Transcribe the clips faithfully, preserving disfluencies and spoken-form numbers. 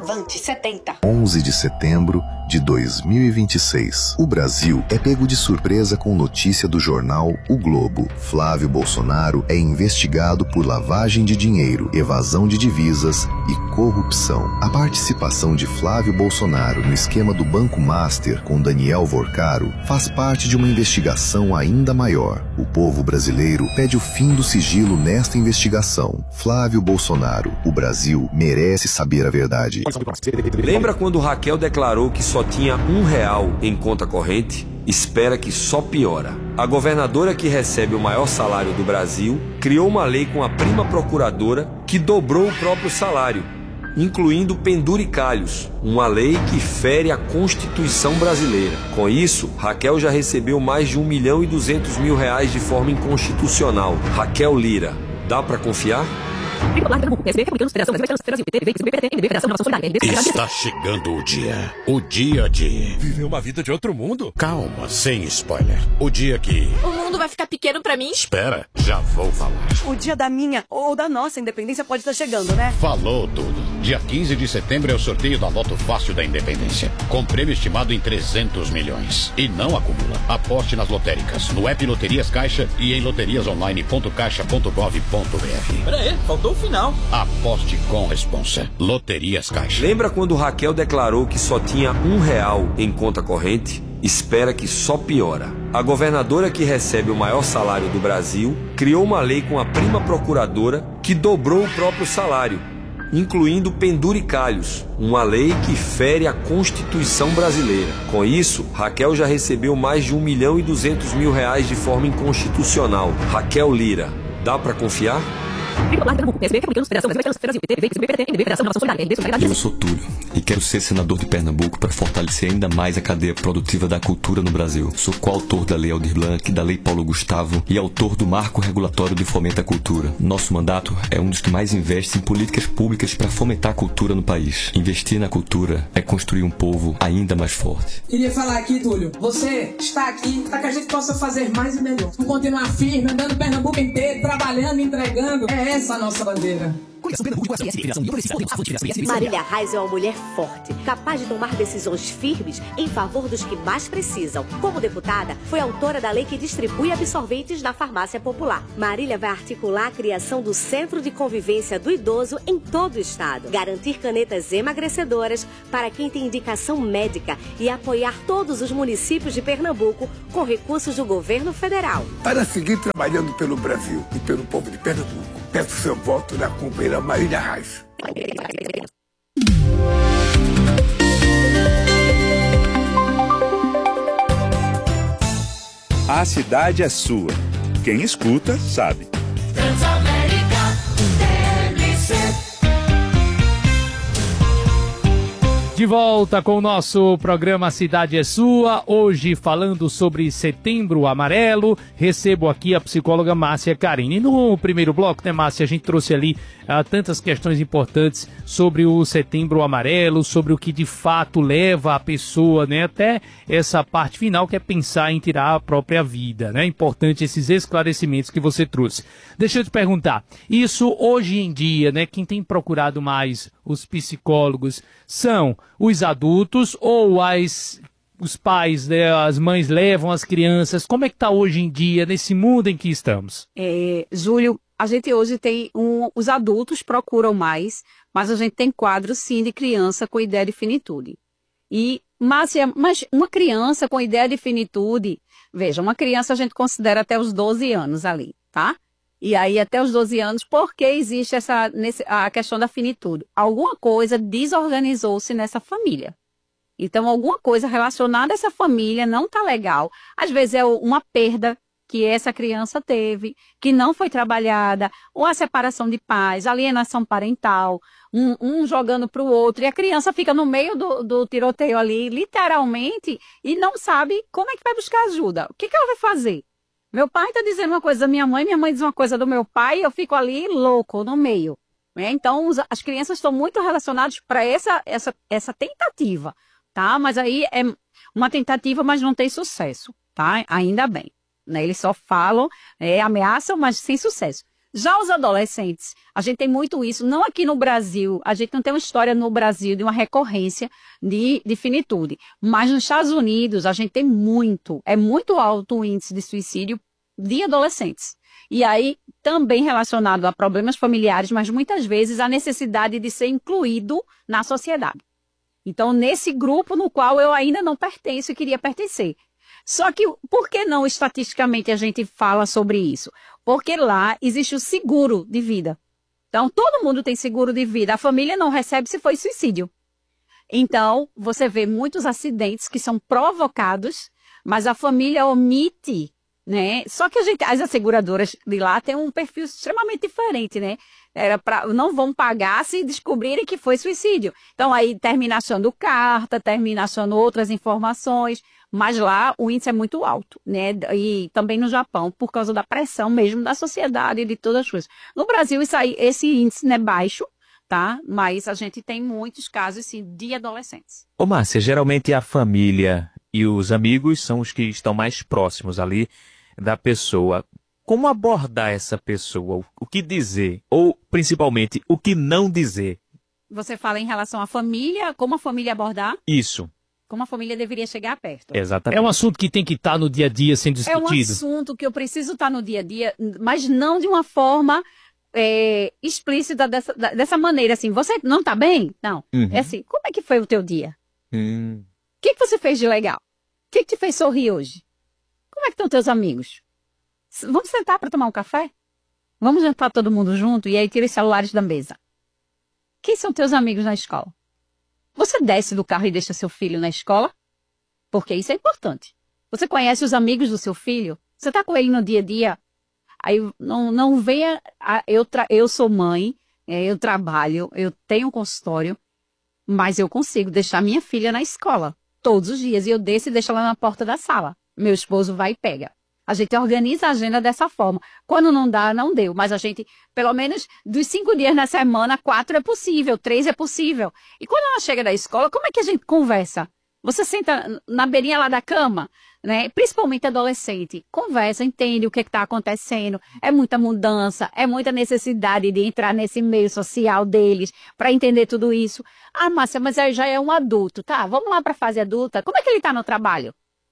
Avante setenta. onze de setembro de dois mil e vinte e seis. O Brasil é pego de surpresa com notícia do jornal O Globo. Flávio Bolsonaro é investigado por lavagem de dinheiro, evasão de divisas e corrupção. A participação de Flávio Bolsonaro no esquema do Banco Master com Daniel Vorcaro faz parte de uma investigação ainda maior. O povo brasileiro pede o fim do sigilo nesta investigação. Flávio Bolsonaro, o Brasil merece saber a verdade. Lembra quando Raquel declarou que só tinha um real em conta corrente? Espera que só piora. A governadora que recebe o maior salário do Brasil criou uma lei com a prima procuradora que dobrou o próprio salário, incluindo penduricalhos, uma lei que fere a Constituição brasileira. Com isso, Raquel já recebeu mais de um milhão e duzentos mil reais de forma inconstitucional. Raquel Lira, dá pra confiar? Está chegando o dia. O dia de... viver uma vida de outro mundo? Calma, sem spoiler. O dia que... o mundo vai ficar pequeno pra mim? Espera, já vou falar. O dia da minha ou da nossa independência pode estar chegando, né? Falou tudo. Dia quinze de setembro é o sorteio da Loto Fácil da Independência. Com prêmio estimado em trezentos milhões. E não acumula. Aposte nas lotéricas, no app Loterias Caixa e em loterias online ponto caixa ponto gov ponto br. Pera aí, faltou o final. Aposte com responsa. Loterias Caixa. Lembra quando Raquel declarou que só tinha um real em conta corrente? Espera que só piora. A governadora que recebe o maior salário do Brasil criou uma lei com a prima procuradora que dobrou o próprio salário, incluindo penduricalhos, uma lei que fere a Constituição brasileira. Com isso, Raquel já recebeu mais de um milhão e duzentos mil reais de forma inconstitucional. Raquel Lira, dá pra confiar? Eu sou Túlio e quero ser senador de Pernambuco para fortalecer ainda mais a cadeia produtiva da cultura no Brasil. Sou coautor da Lei Aldir Blanc, da Lei Paulo Gustavo e autor do Marco Regulatório de Fomento à Cultura. Nosso mandato é um dos que mais investe em políticas públicas para fomentar a cultura no país. Investir na cultura é construir um povo ainda mais forte. Queria falar aqui, Túlio, você está aqui para que a gente possa fazer mais e melhor. Vamos continuar firme, andando Pernambuco inteiro, trabalhando, entregando. É essa a nossa bandeira. Marília Reis é uma mulher forte, capaz de tomar decisões firmes em favor dos que mais precisam. Como deputada, foi autora da lei que distribui absorventes na farmácia popular. Marília vai articular a criação do Centro de Convivência do Idoso em todo o estado, garantir canetas emagrecedoras para quem tem indicação médica e apoiar todos os municípios de Pernambuco com recursos do governo federal. Para seguir trabalhando pelo Brasil e pelo povo de Pernambuco, peço seu voto na companheira Marília Reis. A cidade é sua. Quem escuta, sabe. De volta com o nosso programa Cidade é Sua, hoje falando sobre Setembro Amarelo. Recebo aqui a psicóloga Márcia Carini. No primeiro bloco, né, Márcia, a gente trouxe ali uh, tantas questões importantes sobre o Setembro Amarelo, sobre o que de fato leva a pessoa, né, até essa parte final, que é pensar em tirar a própria vida, né? Importante esses esclarecimentos que você trouxe. Deixa eu te perguntar, isso hoje em dia, né, quem tem procurado mais os psicólogos são os adultos ou as, os pais, né, as mães levam as crianças? Como é que está hoje em dia, nesse mundo em que estamos? É, Júlio, a gente hoje tem, um, os adultos procuram mais, mas a gente tem quadros sim de criança com ideia de finitude. E, mas, mas uma criança com ideia de finitude, veja, uma criança a gente considera até os doze anos ali, tá? E aí até os doze anos, por que existe essa, nesse, a questão da finitude? Alguma coisa desorganizou-se nessa família. Então, alguma coisa relacionada a essa família não está legal. Às vezes é uma perda que essa criança teve, que não foi trabalhada, ou a separação de pais, alienação parental, um, um jogando para o outro, e a criança fica no meio do, do tiroteio ali, literalmente, e não sabe como é que vai buscar ajuda. O que, que ela vai fazer? Meu pai está dizendo uma coisa da minha mãe, minha mãe diz uma coisa do meu pai, e eu fico ali louco, no meio. Né? Então, os, as crianças estão muito relacionadas para essa, essa, essa tentativa, tá? Mas aí é uma tentativa, mas não tem sucesso, tá? Ainda bem. Né? Eles só falam, é, ameaçam, mas sem sucesso. Já os adolescentes, a gente tem muito isso, não aqui no Brasil, a gente não tem uma história no Brasil de uma recorrência de, de finitude, mas nos Estados Unidos a gente tem muito, é muito alto o índice de suicídio de adolescentes. E aí, também relacionado a problemas familiares, mas muitas vezes a necessidade de ser incluído na sociedade. Então, nesse grupo no qual eu ainda não pertenço e queria pertencer. Só que, por que não estatisticamente a gente fala sobre isso? Porque lá existe o seguro de vida. Então, todo mundo tem seguro de vida. A família não recebe se foi suicídio. Então, você vê muitos acidentes que são provocados, mas a família omite, né? Só que a gente, as asseguradoras de lá têm um perfil extremamente diferente, né? Era pra, não vão pagar se descobrirem que foi suicídio. Então, aí termina achando carta, termina achando outras informações, mas lá o índice é muito alto, né? E também no Japão, por causa da pressão mesmo da sociedade e de todas as coisas. No Brasil, isso aí, esse índice não é baixo, tá? Mas a gente tem muitos casos, sim, de adolescentes. Ô, Márcia, geralmente a família e os amigos são os que estão mais próximos ali da pessoa. Como abordar essa pessoa? O que dizer? Ou, principalmente, o que não dizer? Você fala em relação à família, como a família abordar? Isso. Como a família deveria chegar perto. Exatamente. É um assunto que tem que estar no dia a dia sendo discutido. É um assunto que eu preciso estar no dia a dia, mas não de uma forma é, explícita dessa, dessa maneira, assim, você não está bem? Não. Uhum. É assim, como é que foi o teu dia? Hum. O que, que você fez de legal? O que, que te fez sorrir hoje? Como é que estão teus amigos? Vamos sentar para tomar um café? Vamos jantar todo mundo junto e aí tira os celulares da mesa. Quem são teus amigos na escola? Você desce do carro e deixa seu filho na escola? Porque isso é importante. Você conhece os amigos do seu filho? Você está com ele no dia a dia? Aí não, não venha... A, eu, tra, eu sou mãe, é, eu trabalho, eu tenho um consultório, mas eu consigo deixar minha filha na escola todos os dias. E eu desço e deixo ela na porta da sala. Meu esposo vai e pega. A gente organiza a agenda dessa forma. Quando não dá, não deu. Mas a gente, pelo menos, dos cinco dias na semana, quatro é possível, três é possível. E quando ela chega da escola, como é que a gente conversa? Você senta na beirinha lá da cama, né? Principalmente adolescente. Conversa, entende o que está acontecendo. É muita mudança, é muita necessidade de entrar nesse meio social deles para entender tudo isso. Ah, Márcia, mas aí já é um adulto, tá? Vamos lá para a fase adulta. Como é que ele está no trabalho?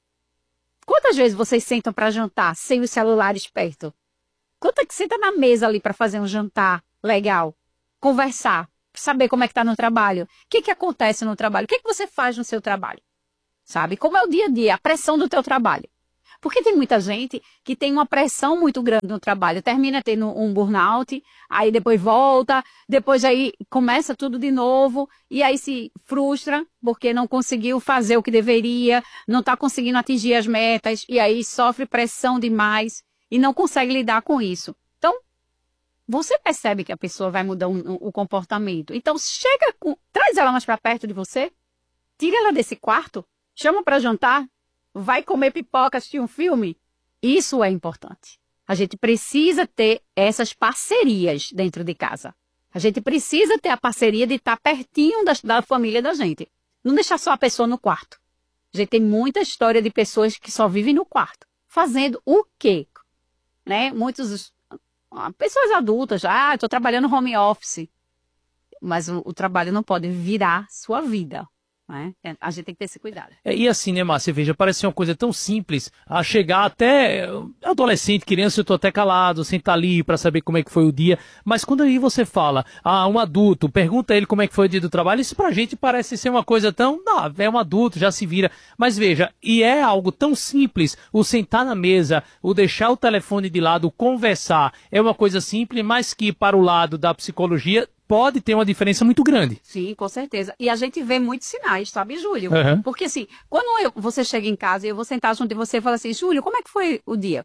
Quantas vezes vocês sentam para jantar sem os celulares perto? Quanto que senta na mesa ali para fazer um jantar legal? Conversar, saber como é que está no trabalho. O que que acontece no trabalho? O que que você faz no seu trabalho? Sabe? Como é o dia a dia, a pressão do teu trabalho. Porque tem muita gente que tem uma pressão muito grande no trabalho, termina tendo um burnout, aí depois volta, depois aí começa tudo de novo, e aí se frustra porque não conseguiu fazer o que deveria, não está conseguindo atingir as metas, e aí sofre pressão demais e não consegue lidar com isso. Então, você percebe que a pessoa vai mudar um, um, o comportamento. Então, chega com, traz ela mais para perto de você, tira ela desse quarto, chama para jantar, vai comer pipoca, assistir um filme. Isso é importante. A gente precisa ter essas parcerias dentro de casa. A gente precisa ter a parceria de estar pertinho da, da família da gente. Não deixar só a pessoa no quarto. A gente tem muita história de pessoas que só vivem no quarto. Fazendo o quê? Né? Muitos... Pessoas adultas já, ah, estou trabalhando home office. Mas o, o trabalho não pode virar sua vida. Né? A gente tem que ter esse cuidado. É, e assim, né, Márcia, veja, parece ser uma coisa tão simples a chegar até adolescente, criança, eu tô até calado, sentar ali para saber como é que foi o dia, mas quando aí você fala a um adulto, pergunta ele como é que foi o dia do trabalho, isso pra gente parece ser uma coisa tão, não, é um adulto, já se vira, mas veja, e é algo tão simples, o sentar na mesa, o deixar o telefone de lado, o conversar, é uma coisa simples, mas que para o lado da psicologia pode ter uma diferença muito grande. Sim, com certeza. E a gente vê muitos sinais, sabe, Júlio? Uhum. Porque assim, quando eu, você chega em casa e eu vou sentar junto de você e falo assim, Júlio, como é que foi o dia?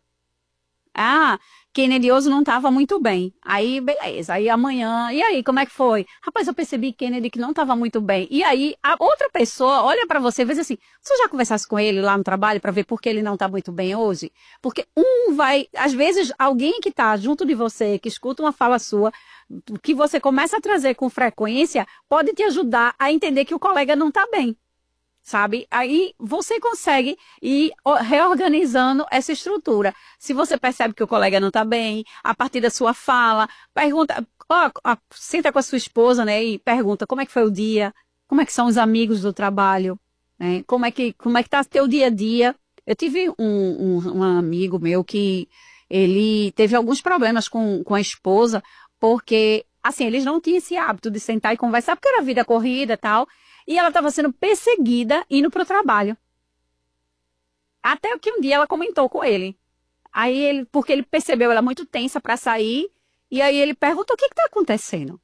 Ah, Kennedy hoje não estava muito bem. Aí, beleza. Aí amanhã, e aí, como é que foi? Rapaz, eu percebi, Kennedy, que não estava muito bem. E aí, a outra pessoa olha para você e diz assim, você já conversasse com ele lá no trabalho para ver por que ele não está muito bem hoje? Porque um vai, às vezes, alguém que está junto de você, que escuta uma fala sua, que você começa a trazer com frequência, pode te ajudar a entender que o colega não está bem. sabe? Aí você consegue ir reorganizando essa estrutura. Se você percebe que o colega não está bem, a partir da sua fala, pergunta, ó, ó, senta com a sua esposa, né, e pergunta como é que foi o dia, como é que são os amigos do trabalho, né, como é que, como é que tá teu dia a dia. Eu tive um, um, um amigo meu que ele teve alguns problemas com, com a esposa, porque, assim, eles não tinham esse hábito de sentar e conversar, porque era vida corrida e tal, e ela estava sendo perseguida indo para o trabalho. Até que um dia ela comentou com ele. Aí ele, porque ele percebeu ela muito tensa para sair, e aí ele perguntou: o que está acontecendo?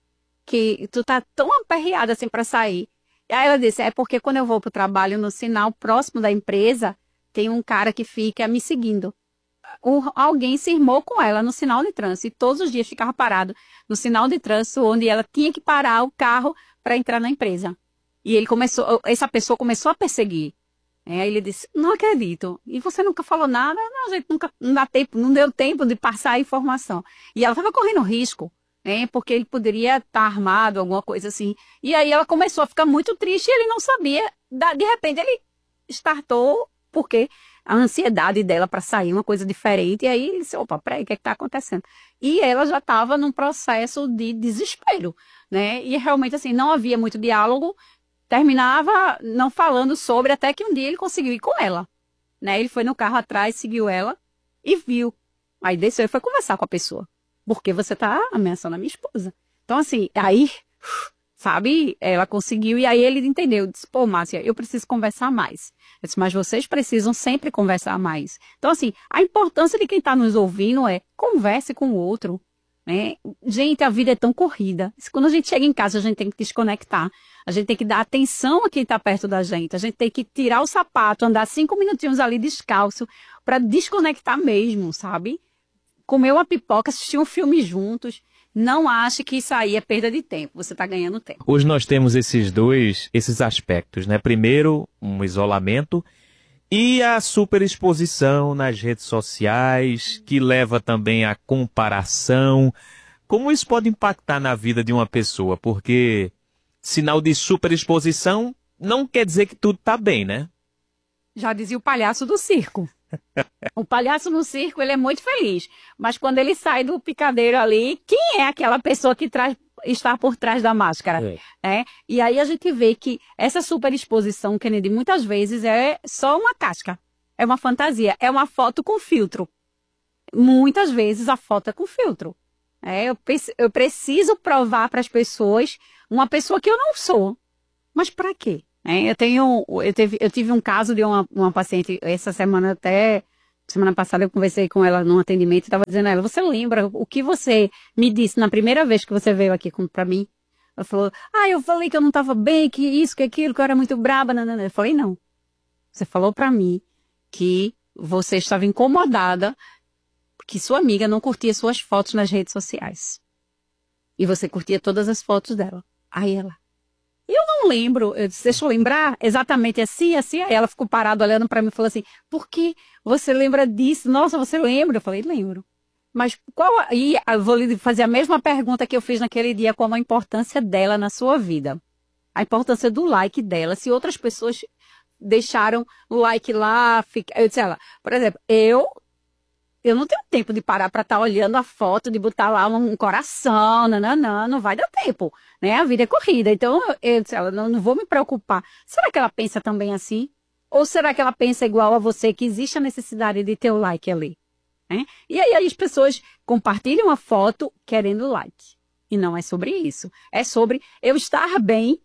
Que tu tá tão aperreada assim para sair. E aí ela disse: é porque quando eu vou para o trabalho, no sinal próximo da empresa, tem um cara que fica me seguindo. Um, alguém se irmou com ela no sinal de trânsito, e todos os dias ficava parado no sinal de trânsito, onde ela tinha que parar o carro para entrar na empresa. E ele começou, essa pessoa começou a perseguir. É, aí ele disse: não acredito. E você nunca falou nada? Não, gente, nunca, não dá tempo, não deu tempo de passar a informação. E ela estava correndo risco, né, porque ele poderia estar armado, alguma coisa assim. E aí ela começou a ficar muito triste e ele não sabia. De repente ele startou, porque a ansiedade dela para sair, uma coisa diferente. E aí ele disse: opa, peraí, o que é que está acontecendo? E ela já estava num processo de desespero, né? E realmente assim, não havia muito diálogo. Terminava não falando sobre, até que um dia ele conseguiu ir com ela, né? Ele foi no carro atrás, seguiu ela e viu. Aí desceu e foi conversar com a pessoa. Porque você tá ameaçando a minha esposa. Então assim, aí, sabe, ela conseguiu e aí ele entendeu. Disse: pô, Márcia, eu preciso conversar mais. Eu disse: mas vocês precisam sempre conversar mais. Então assim, a importância de quem tá nos ouvindo é: converse com o outro. Né? Gente, a vida é tão corrida. Quando a gente chega em casa, a gente tem que desconectar. A gente tem que dar atenção a quem está perto da gente. A gente tem que tirar o sapato, andar cinco minutinhos ali descalço para desconectar mesmo, sabe? Comer uma pipoca, assistir um filme juntos. Não ache que isso aí é perda de tempo. Você está ganhando tempo. Hoje nós temos esses dois, esses aspectos, né? Primeiro, um isolamento e a superexposição nas redes sociais, que leva também à comparação. Como isso pode impactar na vida de uma pessoa? Porque sinal de superexposição não quer dizer que tudo está bem, né? Já dizia o palhaço do circo. O palhaço no circo, ele é muito feliz. Mas quando ele sai do picadeiro ali, quem é aquela pessoa que traz, está por trás da máscara? É. Né? E aí a gente vê que essa superexposição, Kennedy, muitas vezes é só uma casca. É uma fantasia. É uma foto com filtro. Muitas vezes a foto é com filtro. É, eu, eu preciso provar para as pessoas uma pessoa que eu não sou. Mas para quê? É, eu, tenho, eu, teve, eu tive um caso de uma, uma paciente, essa semana até, semana passada eu conversei com ela num atendimento e estava dizendo a ela: você lembra o que você me disse na primeira vez que você veio aqui para mim? Ela falou: ah, eu falei que eu não estava bem, que isso, que aquilo, que eu era muito braba. Não, não, não. Eu falei: não. Você falou para mim que você estava incomodada que sua amiga não curtia suas fotos nas redes sociais. E você curtia todas as fotos dela. Aí ela: eu não lembro. Eu disse: deixa eu lembrar exatamente assim, assim. Aí ela ficou parada olhando para mim e falou assim: por que você lembra disso? Nossa, você lembra? Eu falei: lembro. Mas qual... E eu vou lhe fazer a mesma pergunta que eu fiz naquele dia: qual a importância dela na sua vida? A importância do like dela. Se outras pessoas deixaram o like lá, fica... eu disse a ela, por exemplo, eu... Eu não tenho tempo de parar para estar tá olhando a foto, de botar lá um coração, não, não, não, não vai dar tempo, né? A vida é corrida, então eu, eu não, não vou me preocupar. Será que ela pensa também assim? Ou será que ela pensa igual a você, que existe a necessidade de ter o like ali? Né? E aí, aí as pessoas compartilham a foto querendo like. E não é sobre isso. É sobre eu estar bem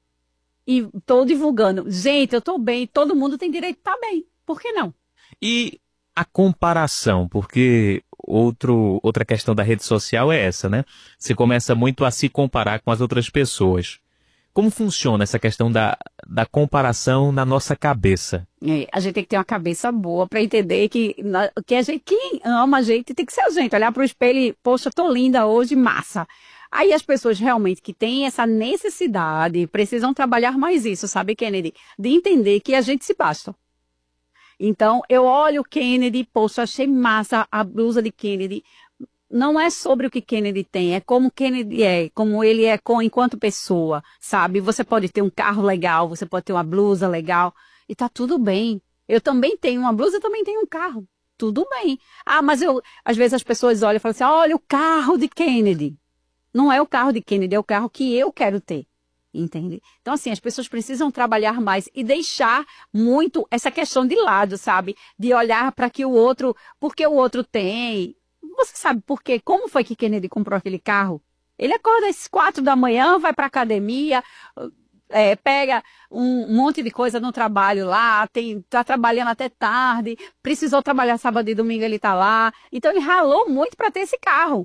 e estou divulgando. Gente, eu estou bem, todo mundo tem direito de estar bem. Por que não? E a comparação, porque outro, outra questão da rede social é essa, né? Você começa muito a se comparar com as outras pessoas. Como funciona essa questão da, da comparação na nossa cabeça? É, a gente tem que ter uma cabeça boa para entender que, que a gente, quem ama a gente tem que ser a gente. Olhar para o espelho e, poxa, tô linda hoje, massa. Aí as pessoas realmente que têm essa necessidade precisam trabalhar mais isso, sabe, Kennedy? De entender que a gente se basta. Então, eu olho o Kennedy, poxa, achei massa a blusa de Kennedy. não é sobre o que Kennedy tem, é como Kennedy é, como ele é com, enquanto pessoa, sabe? Você pode ter um carro legal, você pode ter uma blusa legal, e tá tudo bem. Eu também tenho uma blusa, eu também tenho um carro. Tudo bem. Ah, mas eu, às vezes as pessoas olham e falam assim, olha o carro de Kennedy. Não é o carro de Kennedy, é o carro que eu quero ter. Entende? Então, assim, as pessoas precisam trabalhar mais e deixar muito essa questão de lado, sabe? De olhar para que o outro, porque o outro tem. Você sabe por quê? Como foi que Kennedy comprou aquele carro? Ele acorda às quatro da manhã, vai para a academia, é, pega um monte de coisa no trabalho lá, tem, tá trabalhando até tarde, precisou trabalhar sábado e domingo, ele tá lá. Então, ele ralou muito para ter esse carro.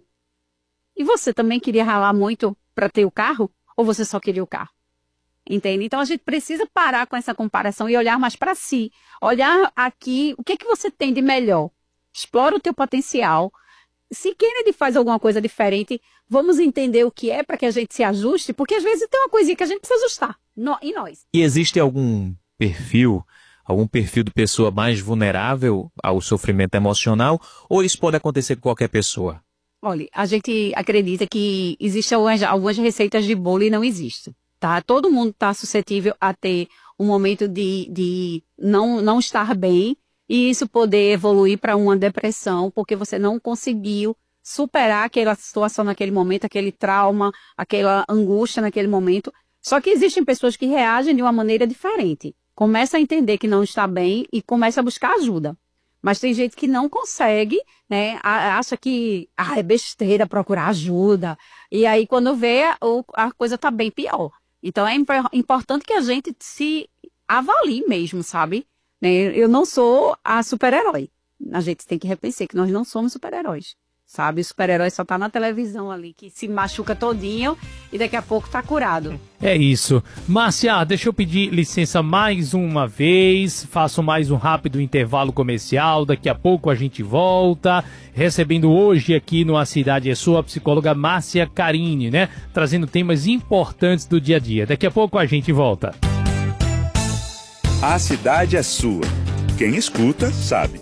E você também queria ralar muito para ter o carro? Ou você só queria o carro? Entende? Então, a gente precisa parar com essa comparação e olhar mais para si. Olhar aqui, o que, que você tem de melhor? Explora o teu potencial. Se Kennedy faz alguma coisa diferente, vamos entender o que é para que a gente se ajuste, porque às vezes tem uma coisinha que a gente precisa ajustar. No, e nós? E existe algum perfil, algum perfil de pessoa mais vulnerável ao sofrimento emocional? Ou isso pode acontecer com qualquer pessoa? Olha, a gente acredita que existem algumas, algumas receitas de bolo e não existe, tá? Todo mundo está suscetível a ter um momento de, de não, não estar bem e isso poder evoluir para uma depressão, porque você não conseguiu superar aquela situação naquele momento, aquele trauma, aquela angústia naquele momento. Só que existem pessoas que reagem de uma maneira diferente. Começa a entender que não está bem e começa a buscar ajuda. Mas tem gente que não consegue, né, acha que ah, é besteira procurar ajuda. E aí, quando vê, a coisa tá bem pior. Então, é importante que a gente se avalie mesmo, sabe? Eu não sou a super-herói. A gente tem que repensar que nós não somos super-heróis. Sabe, o super-herói só tá na televisão ali, que se machuca todinho e daqui a pouco tá curado. É isso. Márcia, deixa eu pedir licença mais uma vez, faço mais um rápido intervalo comercial, daqui a pouco a gente volta, recebendo hoje aqui no A Cidade é Sua, a psicóloga Márcia Carini, né? Trazendo temas importantes do dia a dia. Daqui a pouco a gente volta. A cidade é sua. Quem escuta, sabe.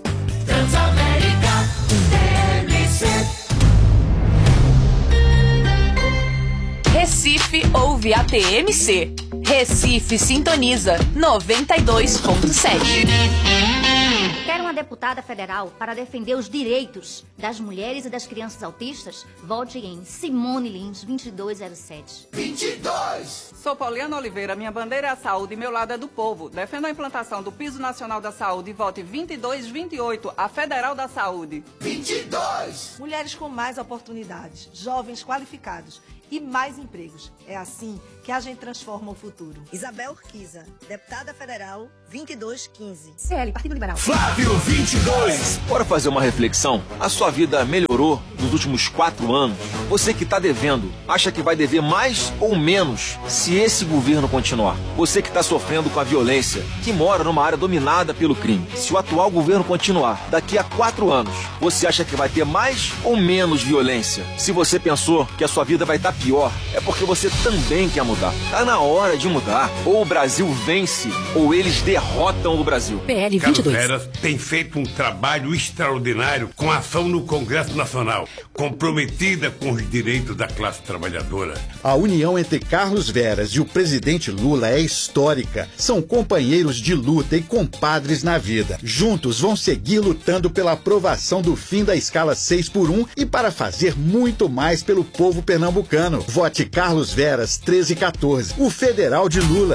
Recife ouve a T M C. Recife sintoniza noventa e dois ponto sete. Quer uma deputada federal para defender os direitos das mulheres e das crianças autistas? Vote em Simone Lins, vinte e dois zero sete. vinte e dois! Sou Poliana Oliveira, minha bandeira é a saúde e meu lado é do povo. Defendo a implantação do Piso Nacional da Saúde e vote vinte e dois vinte e oito, a Federal da Saúde. vinte e dois! Mulheres com mais oportunidades, jovens qualificados e mais empregos. É assim que a gente transforma o futuro. Isabel Urquiza, deputada federal, vinte e dois quinze. C L, Partido Liberal. Flávio vinte e dois. Bora fazer uma reflexão? A sua vida melhorou nos últimos quatro anos? Você que está devendo, acha que vai dever mais ou menos se esse governo continuar? Você que está sofrendo com a violência, que mora numa área dominada pelo crime, se o atual governo continuar, daqui a quatro anos, você acha que vai ter mais ou menos violência? Se você pensou que a sua vida vai estar pior, é porque você também quer mudar. Tá na hora de mudar. Ou o Brasil vence, ou eles derrotam o Brasil. P L vinte e dois. Carlos Veras tem feito um trabalho extraordinário com ação no Congresso Nacional, comprometida com os direitos da classe trabalhadora. A união entre Carlos Veras e o presidente Lula é histórica. São companheiros de luta e compadres na vida. Juntos vão seguir lutando pela aprovação do fim da escala seis por um e para fazer muito mais pelo povo pernambucano. Vote Carlos Veras treze quatorze, o federal de Lula.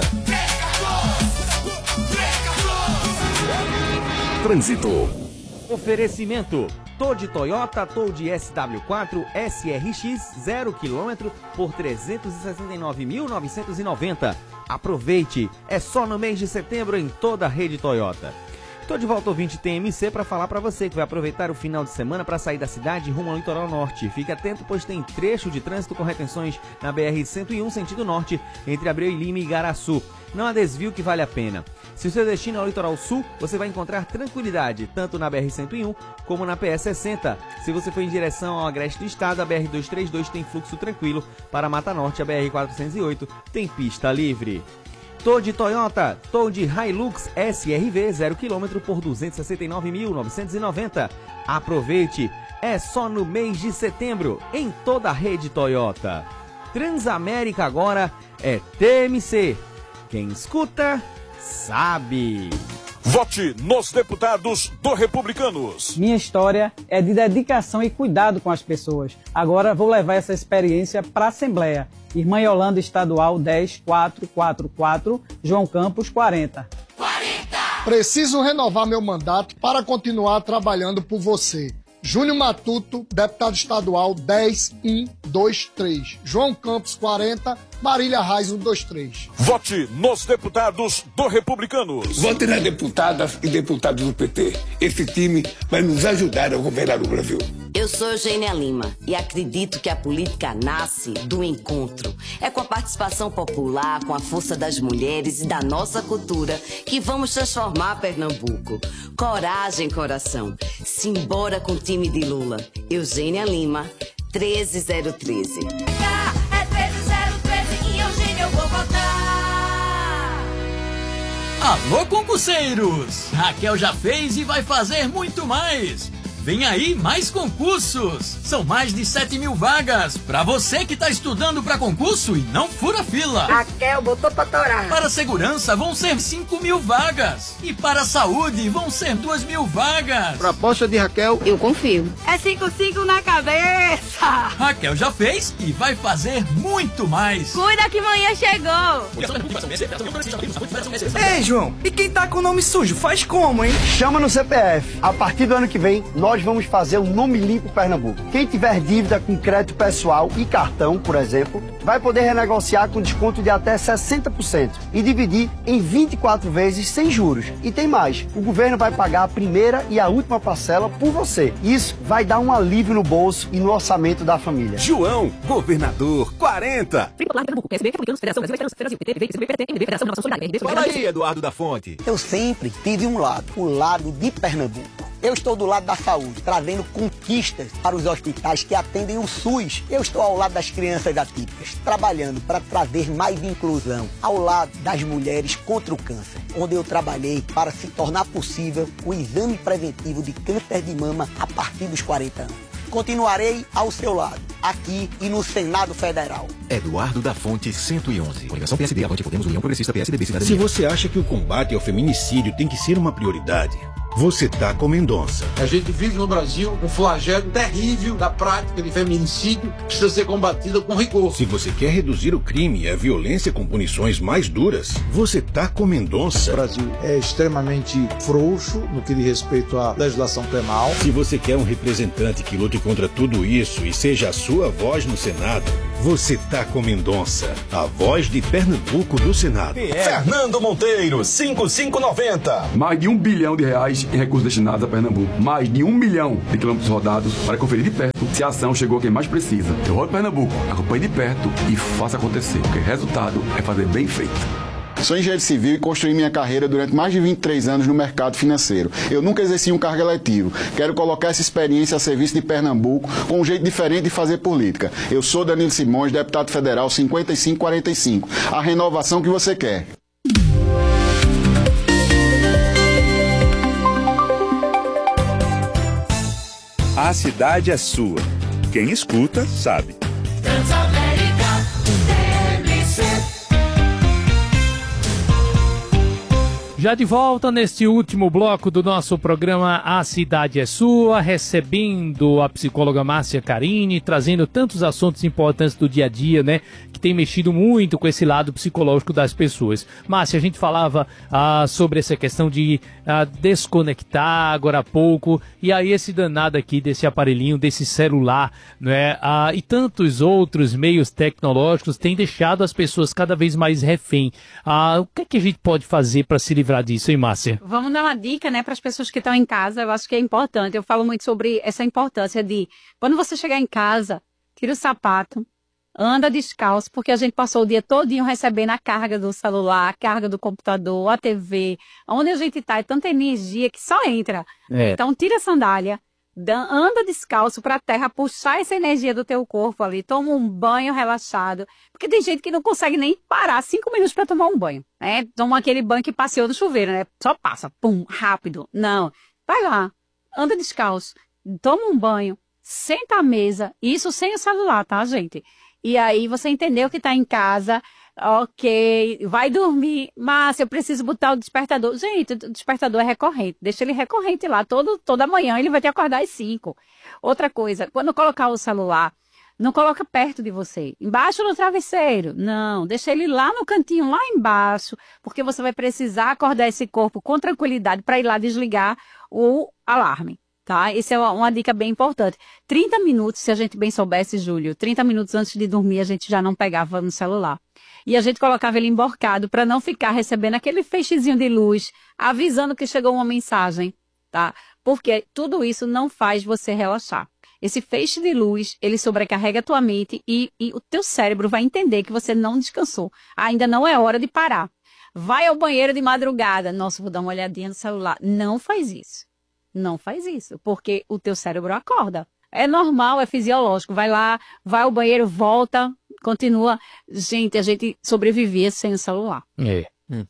Trânsito. Oferecimento. Todd Toyota, Todd S W quatro S R X zero quilômetro por trezentos e sessenta e nove mil novecentos e noventa. Aproveite, é só no mês de setembro em toda a rede Toyota. Tô de volta, ouvinte T M C, para falar para você que vai aproveitar o final de semana para sair da cidade rumo ao litoral norte. Fique atento, pois tem trecho de trânsito com retenções na B R cento e um, sentido norte, entre Abreu e Lima e Igaraçu. Não há desvio que vale a pena. Se o seu destino é o litoral sul, você vai encontrar tranquilidade, tanto na B R cento e um como na P S sessenta. Se você for em direção ao agreste do estado, a B R duzentos e trinta e dois tem fluxo tranquilo. Para Mata Norte, a B R quatrocentos e oito tem pista livre. Todd Toyota, Todd Hilux S R V zero quilômetro por duzentos e sessenta e nove mil novecentos e noventa. Aproveite! é só no mês de setembro, em toda a rede Toyota. Transamérica agora é T M C. Quem escuta, sabe. Vote nos deputados do Republicanos. Minha história é de dedicação e cuidado com as pessoas. Agora vou levar essa experiência para a Assembleia. Irmã Yolanda Estadual dez quatro quatro quatro, João Campos quarenta. Preciso renovar meu mandato para continuar trabalhando por você. Júnior Matuto, deputado estadual dez um dois três. João Campos quarenta, Marília Reis um dois três. Vote nos deputados do Republicanos. Vote nas deputadas e deputados do P T. Esse time vai nos ajudar a governar o Brasil. Eu sou Eugênia Lima e acredito que a política nasce do encontro. É com a participação popular, com a força das mulheres e da nossa cultura que vamos transformar Pernambuco. Coragem, coração. Simbora com o time de Lula. Eugênia Lima, treze zero treze. É treze zero treze e Eugênia eu vou votar. Alô, concurseiros! Raquel já fez e vai fazer muito mais. Vem aí mais concursos! São mais de sete mil vagas! Para você que está estudando para concurso e não fura fila! Raquel botou pra torar! Para segurança vão ser cinco mil vagas! E para saúde vão ser duas mil vagas! Proposta de Raquel, Eu confio. É cinco cinco na cabeça! Raquel já fez e vai fazer muito mais! Cuida que manhã chegou! Ei, João, e quem tá com o nome sujo faz como, hein? Chama no C P F. A partir do ano que vem, nós vamos fazer o Nome Limpo Pernambuco. Quem tiver dívida com crédito pessoal e cartão, por exemplo, vai poder renegociar com desconto de até sessenta por cento e dividir em vinte e quatro vezes sem juros. E tem mais, o governo vai pagar a primeira e a última parcela por você. Isso vai dar um alívio no bolso e no orçamento da família. João, governador, quarenta. Fala aí, Eduardo da Fonte. Eu sempre tive um lado, o lado de Pernambuco. Eu estou do lado da saúde, trazendo conquistas para os hospitais que atendem o SUS. Eu estou ao lado das crianças atípicas, trabalhando para trazer mais inclusão, ao lado das mulheres contra o câncer, onde eu trabalhei para se tornar possível o exame preventivo de câncer de mama a partir dos quarenta anos. Continuarei ao seu lado, aqui e no Senado Federal. Eduardo da Fonte, cento e onze. Coligação P S D, Avante Podemos, União Progressista, P S D B, Cidadania. Se você acha que o combate ao feminicídio tem que ser uma prioridade, você tá com Mendonça. A gente vive no Brasil um flagelo terrível da prática de feminicídio que precisa ser combatida com rigor. Se você quer reduzir o crime e a violência com punições mais duras, você tá com Mendonça. O Brasil é extremamente frouxo no que diz respeito à legislação penal. Se você quer um representante que lute contra tudo isso e seja a sua voz no Senado, você tá com Mendonça, a voz de Pernambuco no Senado. Fernando Monteiro, cinco cinco noventa. Mais de um bilhão de reais em recursos destinados a Pernambuco. Mais de um milhão de quilômetros rodados para conferir de perto se a ação chegou a quem mais precisa. Eu rodo Pernambuco, acompanhe de perto e faça acontecer, porque resultado é fazer bem feito. Sou engenheiro civil e construí minha carreira durante mais de vinte e três anos no mercado financeiro. Eu nunca exerci um cargo eletivo. Quero colocar essa experiência a serviço de Pernambuco com um jeito diferente de fazer política. Eu sou Danilo Simões, deputado federal cinquenta e cinco quarenta e cinco. A renovação que você quer. A cidade é sua. Quem escuta, sabe. Transamérica T M C. Já de volta neste último bloco do nosso programa A Cidade é Sua, recebendo a psicóloga Márcia Carini, trazendo tantos assuntos importantes do dia a dia, né? Que tem mexido muito com esse lado psicológico das pessoas. Márcia, a gente falava ah, sobre essa questão de ah, desconectar agora há pouco, e aí esse danado aqui desse aparelhinho, desse celular, né? Ah, e tantos outros meios tecnológicos têm deixado as pessoas cada vez mais refém. Ah, o que é que a gente pode fazer para se livrar disso, hein, Márcia? Vamos dar uma dica, né, para as pessoas que estão em casa. Eu acho que é importante. Eu falo muito sobre essa importância de, quando você chegar em casa, tira o sapato, anda descalço, porque a gente passou o dia todinho recebendo a carga do celular, a carga do computador, a T V. Onde a gente tá, é tanta energia que só entra. É. Então, tira a sandália, anda descalço para a terra, puxar essa energia do teu corpo ali, toma um banho relaxado, porque tem gente que não consegue nem parar cinco minutos para tomar um banho, né? Toma aquele banho que passeou no chuveiro, né? Só passa, pum, rápido. Não, vai lá, anda descalço, toma um banho, senta à mesa, isso sem o celular, tá, gente? E aí você entendeu que tá em casa, ok, vai dormir, Márcia, eu preciso botar o despertador. Gente, o despertador é recorrente, deixa ele recorrente lá, todo, toda manhã ele vai te acordar às cinco. Outra coisa, quando colocar o celular, não coloca perto de você, embaixo do travesseiro, não, deixa ele lá no cantinho, lá embaixo, porque você vai precisar acordar esse corpo com tranquilidade para ir lá desligar o alarme, tá? Essa é uma, uma dica bem importante. trinta minutos, se a gente bem soubesse, Júlio, trinta minutos antes de dormir a gente já não pegava no celular. E a gente colocava ele emborcado para não ficar recebendo aquele feixezinho de luz, avisando que chegou uma mensagem, tá? Porque tudo isso não faz você relaxar. Esse feixe de luz, ele sobrecarrega a tua mente e, e o teu cérebro vai entender que você não descansou. Ainda não é hora de parar. Vai ao banheiro de madrugada. Nossa, vou dar uma olhadinha no celular. Não faz isso. Não faz isso, porque o teu cérebro acorda. É normal, é fisiológico. Vai lá, vai ao banheiro, volta, continua. Gente, a gente sobrevivia sem o celular. É.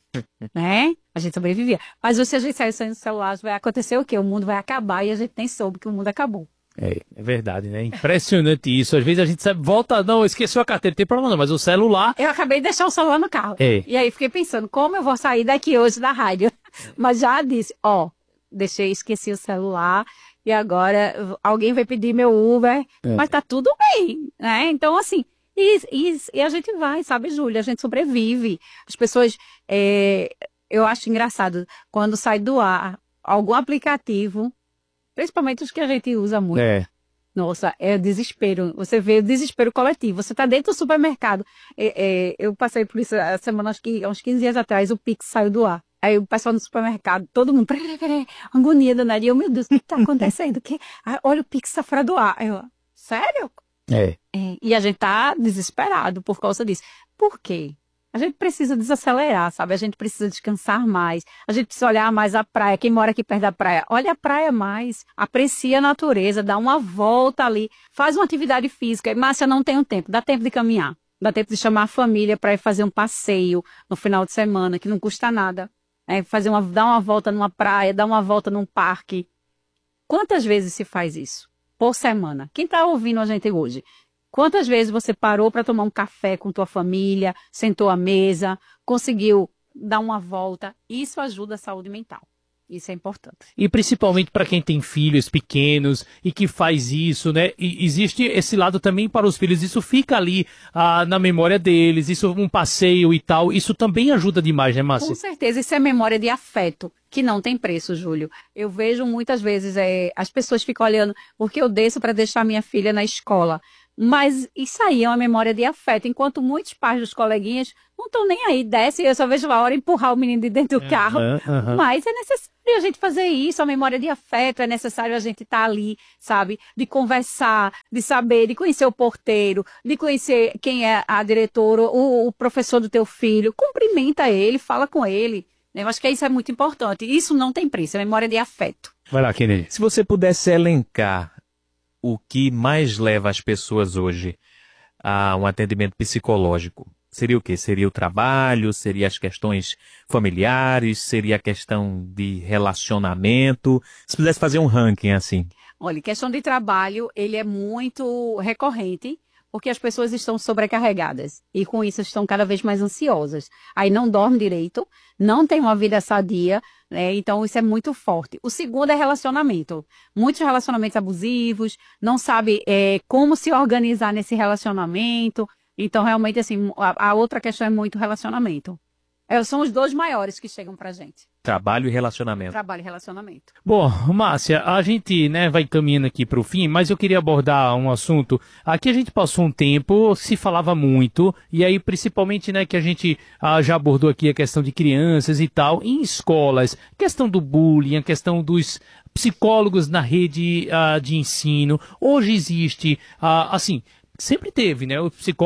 Né? A gente sobrevivia. Mas se a gente sair sem o celular, vai acontecer o quê? O mundo vai acabar e a gente nem soube que o mundo acabou. É, é verdade, né? Impressionante isso. Às vezes a gente sabe, volta, não, esqueceu a carteira, não tem problema não, mas o celular... Eu acabei de deixar o celular no carro. É. E aí fiquei pensando, como eu vou sair daqui hoje da rádio? Mas já disse, ó, deixei, esqueci o celular e agora alguém vai pedir meu Uber, é. Mas tá tudo bem, né? Então, assim, e, e, e a gente vai, sabe, Júlia? A gente sobrevive. As pessoas, é, eu acho engraçado, quando sai do ar algum aplicativo, principalmente os que a gente usa muito. É. Nossa, é desespero. Você vê o desespero coletivo. Você tá dentro do supermercado. É, é, eu passei por isso a semana, acho que uns quinze dias atrás, o Pix saiu do ar. Aí o pessoal no supermercado, todo mundo, peraí, peraí, agonia danada. E eu, meu Deus, o que tá acontecendo? Que, ah, olha, o Pix tá fora do ar. Eu, sério? É. É. E a gente tá desesperado por causa disso. Por quê? A gente precisa desacelerar, sabe? A gente precisa descansar mais. A gente precisa olhar mais a praia. Quem mora aqui perto da praia, olha a praia mais. Aprecia a natureza, dá uma volta ali. Faz uma atividade física. Márcia, não tem tempo. Dá tempo de caminhar. Dá tempo de chamar a família para ir fazer um passeio no final de semana, que não custa nada. É fazer uma, dar uma volta numa praia, dar uma volta num parque. Quantas vezes se faz isso? Por semana. Quem está ouvindo a gente hoje? Quantas vezes você parou para tomar um café com tua família, sentou à mesa, conseguiu dar uma volta? Isso ajuda a saúde mental. Isso é importante. E principalmente para quem tem filhos pequenos e que faz isso, né? E existe esse lado também para os filhos. Isso fica ali ah, na memória deles, isso um passeio e tal. Isso também ajuda demais, né, Márcia? Com certeza, isso é memória de afeto, que não tem preço, Júlio. Eu vejo muitas vezes, é, as pessoas ficam olhando, porque eu desço para deixar minha filha na escola. Mas isso aí é uma memória de afeto, enquanto muitos pais dos coleguinhas não estão nem aí, descem, eu só vejo a hora empurrar o menino de dentro do carro. Uhum, uhum. Mas é necessário a gente fazer isso, a memória de afeto, é necessário a gente estar ali, sabe? De conversar, de saber, de conhecer o porteiro, de conhecer quem é a diretora, o, o professor do teu filho, cumprimenta ele, fala com ele. Eu acho que isso é muito importante. Isso não tem preço, é memória de afeto. Vai lá, Kennedy. Se você pudesse elencar o que mais leva as pessoas hoje a um atendimento psicológico, seria o quê? Seria o trabalho, seria as questões familiares, seria a questão de relacionamento? Se pudesse fazer um ranking assim. Olha, questão de trabalho, ele é muito recorrente, porque as pessoas estão sobrecarregadas e com isso estão cada vez mais ansiosas. Aí não dorme direito, não tem uma vida sadia, né? Então isso é muito forte. O segundo é relacionamento. Muitos relacionamentos abusivos, não sabe é, como se organizar nesse relacionamento. Então realmente assim, a, a outra questão é muito relacionamento. É, são os dois maiores que chegam pra gente. Trabalho e relacionamento. Trabalho e relacionamento. Bom, Márcia, a gente né, vai caminhando aqui para o fim, mas eu queria abordar um assunto. Aqui a gente passou um tempo, se falava muito, e aí principalmente né, que a gente ah, já abordou aqui a questão de crianças e tal, em escolas, questão do bullying, a questão dos psicólogos na rede ah, de ensino. Hoje existe, ah, assim, sempre teve, né, os psicólogos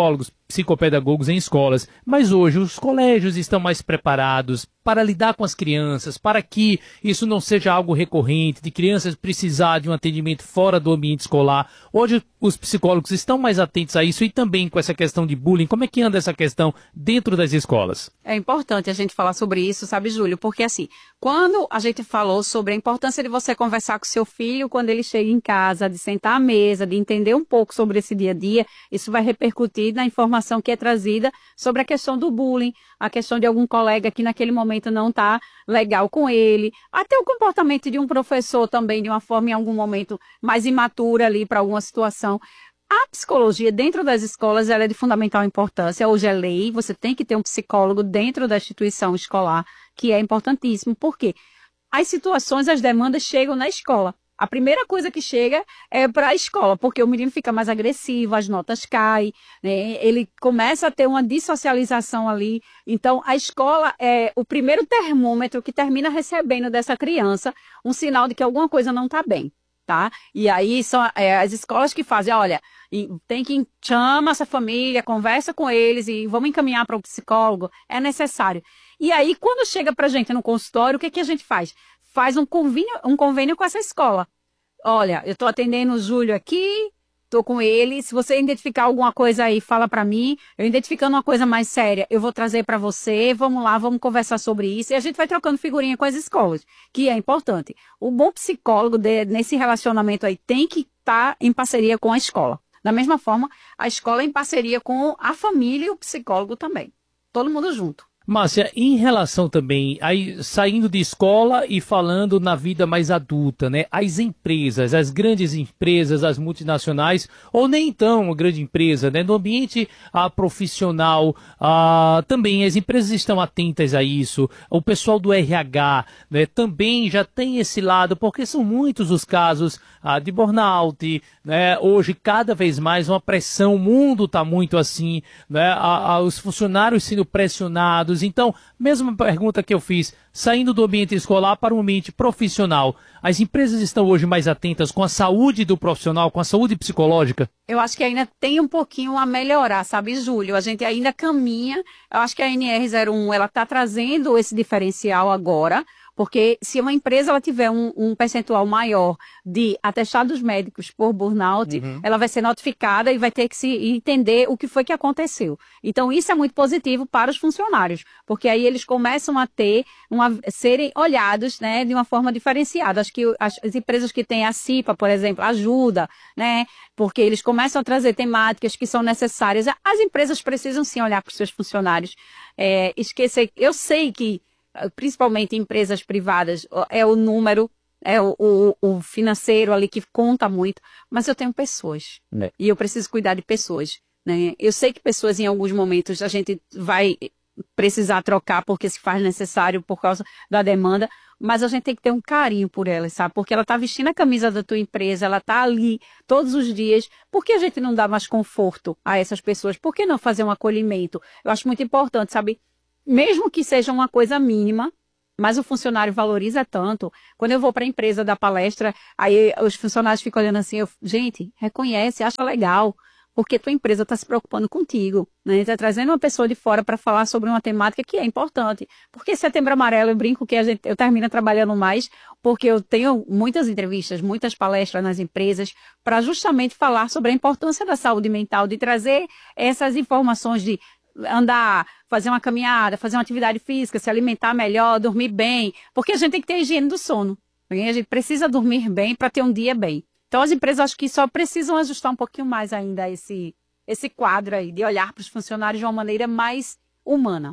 psicopedagogos em escolas, mas hoje os colégios estão mais preparados para lidar com as crianças, para que isso não seja algo recorrente, de crianças precisar de um atendimento fora do ambiente escolar. Hoje os psicólogos estão mais atentos a isso e também com essa questão de bullying. Como é que anda essa questão dentro das escolas? É importante a gente falar sobre isso, sabe, Júlio? Porque assim, quando a gente falou sobre a importância de você conversar com seu filho quando ele chega em casa, de sentar à mesa, de entender um pouco sobre esse dia a dia, isso vai repercutir na informação que é trazida sobre a questão do bullying, a questão de algum colega que naquele momento não está legal com ele, até o comportamento de um professor também, de uma forma, em algum momento, mais imatura ali para alguma situação. A psicologia dentro das escolas ela é de fundamental importância. Hoje é lei, você tem que ter um psicólogo dentro da instituição escolar, que é importantíssimo. Por quê? As situações, as demandas chegam na escola. A primeira coisa que chega é para a escola, porque o menino fica mais agressivo, as notas caem, né? Ele começa a ter uma dissocialização ali. Então, a escola é o primeiro termômetro que termina recebendo dessa criança um sinal de que alguma coisa não está bem. Tá? E aí são é, as escolas que fazem, olha, tem que chama essa família, conversa com eles e vamos encaminhar para o psicólogo, é necessário. E aí, quando chega para a gente no consultório, o que, que a gente faz? Faz um convênio, um convênio com essa escola. Olha, eu estou atendendo o Júlio aqui, estou com ele, se você identificar alguma coisa aí, fala para mim, eu identificando uma coisa mais séria, eu vou trazer para você, vamos lá, vamos conversar sobre isso, e a gente vai trocando figurinha com as escolas, que é importante. O bom psicólogo de, nesse relacionamento aí tem que estar tá em parceria com a escola. Da mesma forma, a escola é em parceria com a família e o psicólogo também. Todo mundo junto. Márcia, em relação também, aí, saindo de escola e falando na vida mais adulta, né? As empresas, as grandes empresas, as multinacionais, ou nem então uma grande empresa, né? No ambiente ah, profissional, ah, também as empresas estão atentas a isso. O pessoal do R H, né, também já tem esse lado, porque são muitos os casos ah, de burnout, né? Hoje, cada vez mais, uma pressão, o mundo está muito assim, né? A, a, os funcionários sendo pressionados. Então, mesma pergunta que eu fiz, saindo do ambiente escolar para o ambiente profissional, as empresas estão hoje mais atentas com a saúde do profissional, com a saúde psicológica? Eu acho que ainda tem um pouquinho a melhorar, sabe, Júlio? A gente ainda caminha, eu acho que a N R zero um, ela está trazendo esse diferencial agora, porque se uma empresa ela tiver um, um percentual maior de atestados médicos por burnout, uhum. ela vai ser notificada e vai ter que se entender o que foi que aconteceu. Então, isso é muito positivo para os funcionários, porque aí eles começam a ter, uma, serem olhados, né, de uma forma diferenciada. Acho que as, as empresas que têm a CIPA, por exemplo, ajuda, né, porque eles começam a trazer temáticas que são necessárias. As empresas precisam sim olhar para os seus funcionários. É, esquecer, eu sei que principalmente empresas privadas, é o número, é o, o, o financeiro ali que conta muito, mas eu tenho pessoas, é. e eu preciso cuidar de pessoas, né? Eu sei que pessoas em alguns momentos a gente vai precisar trocar porque se faz necessário por causa da demanda, mas a gente tem que ter um carinho por elas, sabe? Porque ela está vestindo a camisa da tua empresa, ela está ali todos os dias. Por que a gente não dá mais conforto a essas pessoas? Por que não fazer um acolhimento? Eu acho muito importante, sabe? Mesmo que seja uma coisa mínima, mas o funcionário valoriza tanto. Quando eu vou para a empresa dar palestra, aí os funcionários ficam olhando assim, eu, gente, reconhece, acha legal, porque tua empresa está se preocupando contigo, né? Está trazendo uma pessoa de fora para falar sobre uma temática que é importante. Porque Setembro Amarelo, eu brinco que a gente, eu termino trabalhando mais, porque eu tenho muitas entrevistas, muitas palestras nas empresas, para justamente falar sobre a importância da saúde mental, de trazer essas informações de andar, fazer uma caminhada, fazer uma atividade física, se alimentar melhor, dormir bem, porque a gente tem que ter a higiene do sono. A gente precisa dormir bem para ter um dia bem. Então as empresas acho que só precisam ajustar um pouquinho mais ainda esse, esse quadro aí, de olhar para os funcionários de uma maneira mais humana.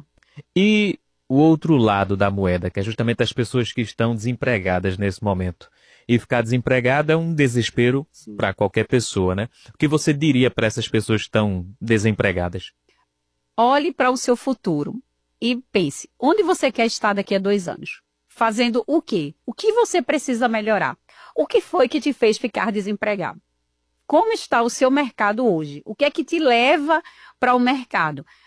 E o outro lado da moeda, que é justamente as pessoas que estão desempregadas nesse momento. E ficar desempregado é um desespero para qualquer pessoa, né? O que você diria para essas pessoas que estão desempregadas? Olhe para o seu futuro e pense, onde você quer estar daqui a dois anos? Fazendo o quê? O que você precisa melhorar? O que foi que te fez ficar desempregado? Como está o seu mercado hoje? O que é que te leva para o mercado?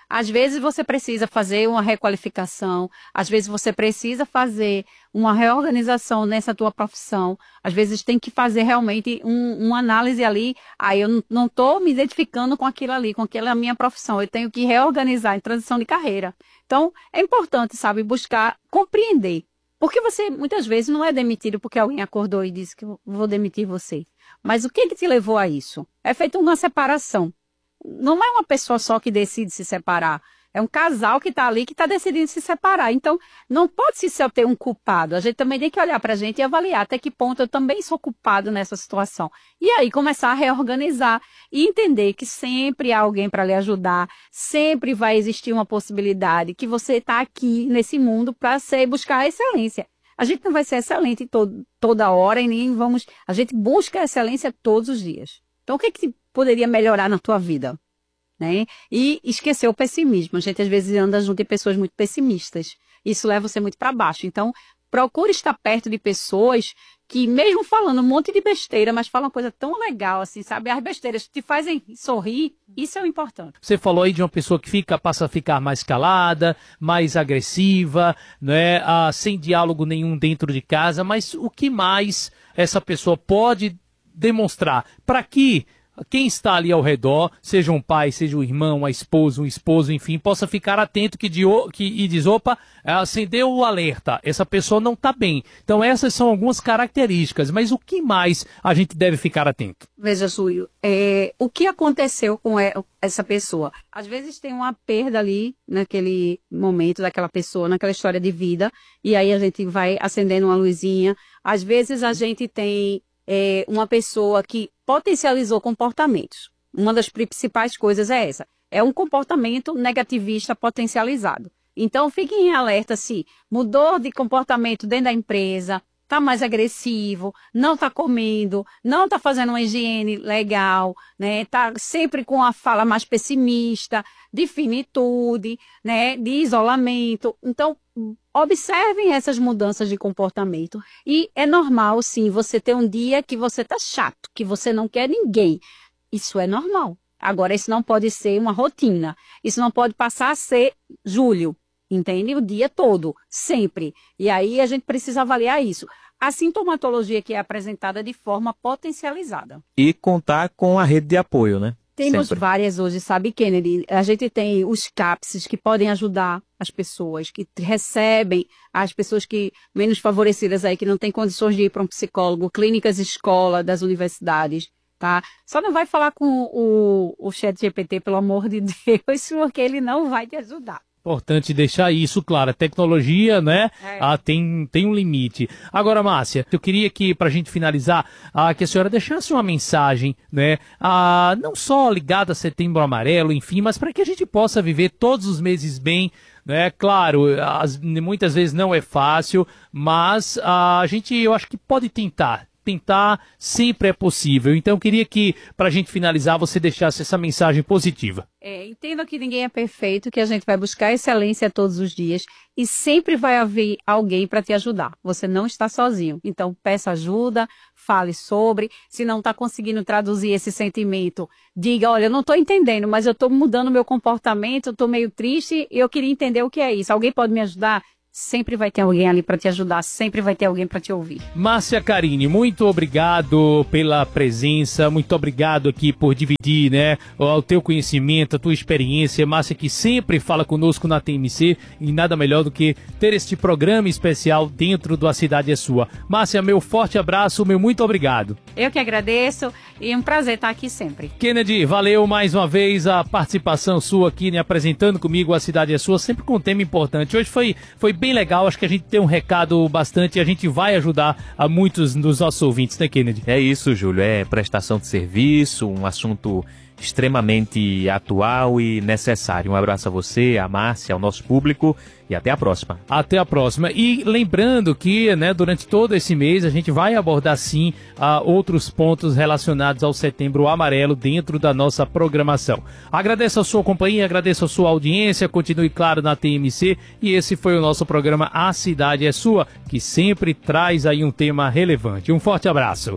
Às vezes você precisa fazer uma requalificação, às vezes você precisa fazer uma reorganização nessa tua profissão, às vezes tem que fazer realmente um, uma análise ali, aí eu não estou me identificando com aquilo ali, com aquela minha profissão, eu tenho que reorganizar em transição de carreira. Então, é importante, sabe, buscar compreender. Porque você, muitas vezes, não é demitido porque alguém acordou e disse que eu vou demitir você. Mas o que, que te levou a isso? É feita uma separação. Não é uma pessoa só que decide se separar. É um casal que está ali que está decidindo se separar. Então, não pode se só ter um culpado. A gente também tem que olhar para a gente e avaliar até que ponto eu também sou culpado nessa situação. E aí começar a reorganizar e entender que sempre há alguém para lhe ajudar, sempre vai existir uma possibilidade que você está aqui nesse mundo para ser buscar a excelência. A gente não vai ser excelente todo, toda hora e nem vamos... A gente busca a excelência todos os dias. Então, o que, que poderia melhorar na tua vida? Né? E esquecer o pessimismo. A gente às vezes anda junto de pessoas muito pessimistas. Isso leva você muito para baixo. Então, procure estar perto de pessoas que, mesmo falando um monte de besteira, mas falam uma coisa tão legal, assim, sabe? As besteiras que te fazem sorrir, isso é o importante. Você falou aí de uma pessoa que fica, passa a ficar mais calada, mais agressiva, né? Ah, sem diálogo nenhum dentro de casa, mas o que mais essa pessoa pode demonstrar para que quem está ali ao redor, seja um pai, seja um irmão, a esposa, um esposo, enfim, possa ficar atento que, de, que e diz, opa, acendeu o alerta, essa pessoa não está bem. Então essas são algumas características, mas o que mais a gente deve ficar atento? Veja, Júlio, é, o que aconteceu com essa pessoa? Às vezes tem uma perda ali, naquele momento daquela pessoa, naquela história de vida, e aí a gente vai acendendo uma luzinha. Às vezes a gente tem é, uma pessoa que potencializou comportamentos. Uma das principais coisas é essa. É um comportamento negativista potencializado. Então, fiquem em alerta se mudou de comportamento dentro da empresa, está mais agressivo, não está comendo, não está fazendo uma higiene legal, né? Está sempre com a fala mais pessimista, de finitude, né? De isolamento. Então, observem essas mudanças de comportamento. E é normal, sim, você ter um dia que você está chato, que você não quer ninguém. Isso é normal. Agora, isso não pode ser uma rotina. Isso não pode passar a ser Júlio. Entende? O dia todo, sempre. E aí a gente precisa avaliar isso. A sintomatologia que é apresentada de forma potencializada. E contar com a rede de apoio, né? Temos sempre. várias hoje, sabe, Kennedy? A gente tem os CAPS que podem ajudar as pessoas, que recebem as pessoas que menos favorecidas aí, que não têm condições de ir para um psicólogo, clínicas escola das universidades. Tá? Só não vai falar com o, o chat G P T, pelo amor de Deus, porque ele não vai te ajudar. Importante deixar isso claro, a tecnologia, né, é. ah, tem, tem um limite. Agora, Márcia, eu queria que, para a gente finalizar, ah, que a senhora deixasse uma mensagem, né, ah, não só ligada a Setembro Amarelo, enfim, mas para que a gente possa viver todos os meses bem, né, claro, as, muitas vezes não é fácil, mas ah, a gente, eu acho que pode tentar. Tentar sempre é possível. Então eu queria que, para a gente finalizar, você deixasse essa mensagem positiva. É, entenda que ninguém é perfeito, que a gente vai buscar excelência todos os dias e sempre vai haver alguém para te ajudar. Você não está sozinho. Então peça ajuda, fale sobre. Se não está conseguindo traduzir esse sentimento, diga, olha, eu não estou entendendo, mas eu estou mudando meu comportamento, eu estou meio triste e eu queria entender o que é isso. Alguém pode me ajudar? Sempre vai ter alguém ali para te ajudar, sempre vai ter alguém para te ouvir. Márcia Carini, muito obrigado pela presença, muito obrigado aqui por dividir, né, o teu conhecimento, a tua experiência. Márcia que sempre fala conosco na T M C e nada melhor do que ter este programa especial dentro do A Cidade é Sua. Márcia, meu forte abraço, meu muito obrigado. Eu que agradeço e é um prazer estar aqui sempre. Kennedy, valeu mais uma vez a participação sua aqui, né, apresentando comigo A Cidade é Sua, sempre com um tema importante. Hoje foi, foi bem legal, acho que a gente tem um recado bastante e a gente vai ajudar a muitos dos nossos ouvintes, né, Kennedy? É isso, Júlio, é prestação de serviço, um assunto extremamente atual e necessário. Um abraço a você, a Márcia, ao nosso público e até a próxima. Até a próxima. E lembrando que, né, durante todo esse mês a gente vai abordar sim uh, outros pontos relacionados ao Setembro Amarelo dentro da nossa programação. Agradeço a sua companhia, agradeço a sua audiência, continue claro na T M C e esse foi o nosso programa A Cidade é Sua, que sempre traz aí um tema relevante. Um forte abraço.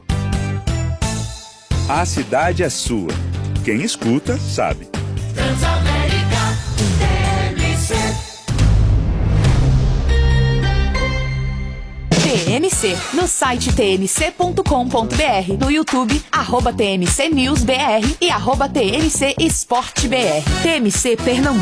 A Cidade é Sua. Quem escuta, sabe. Transamérica. M C, no site t m c ponto com ponto b r, no YouTube, arroba T M C News B R e arroba T M C Esporte B R. T M C Pernambuco.